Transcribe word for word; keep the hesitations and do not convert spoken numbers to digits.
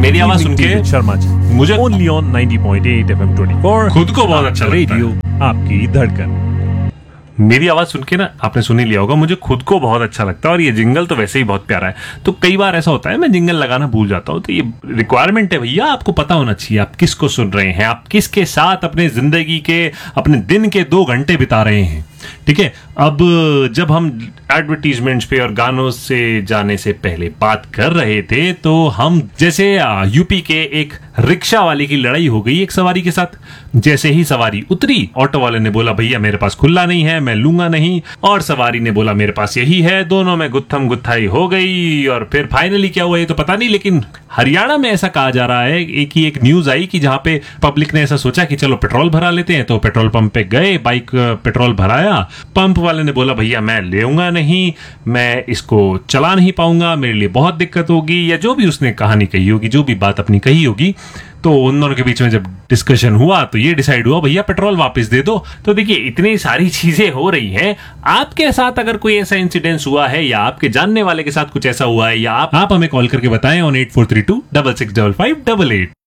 मेरी आवाज सुन के शर्मा जी, मुझे only on ninety point eight F M twenty four, खुद को बहुत अच्छा लगता है। रेडियो आपकी धड़कन। मेरी आवाज सुन के ना आपने सुन ही लिया होगा, मुझे खुद को बहुत अच्छा लगता है और ये जिंगल तो वैसे ही बहुत प्यारा है। तो कई बार ऐसा होता है मैं जिंगल लगाना भूल जाता हूँ, तो ये रिक्वायरमेंट है भैया, आपको पता होना चाहिए आप किसको सुन रहे हैं, आप किसके साथ अपने जिंदगी के अपने दिन के दो घंटे बिता रहे हैं। ठीक है, अब जब हम एडवर्टीजमेंट्स पे और गानों से जाने से पहले बात कर रहे थे, तो हम जैसे यूपी के एक रिक्शा वाले की लड़ाई हो गई एक सवारी के साथ। जैसे ही सवारी उतरी, ऑटो वाले ने बोला भैया मेरे पास खुला नहीं है, मैं लूंगा नहीं, और सवारी ने बोला मेरे पास यही है। दोनों में गुत्थम गुत्थाई हो गई और फिर फाइनली क्या हुआ ये तो पता नहीं, लेकिन हरियाणा में ऐसा कहा जा रहा है, एक ही एक न्यूज आई कि जहां पे पब्लिक ने ऐसा सोचा कि चलो पेट्रोल भरा लेते हैं, तो पेट्रोल पंप पे गए, बाइक पेट्रोल भराया, पंप वाले ने बोला भैया मैं लेऊंगा नहीं, मैं इसको चला नहीं पाऊंगा, मेरे लिए बहुत दिक्कत होगी, या जो भी उसने कहानी कही होगी, जो भी बात अपनी कही होगी। तो उन दोनों के बीच में जब डिस्कशन हुआ तो ये डिसाइड हुआ भैया पेट्रोल वापस दे दो। तो देखिए इतनी सारी चीजें हो रही हैं, आपके साथ अगर कोई ऐसा इंसिडेंस हुआ है या आपके जानने वाले के साथ कुछ ऐसा हुआ है, या आप, आप हमें कॉल करके बताएं on eight four three to double six double five double eight.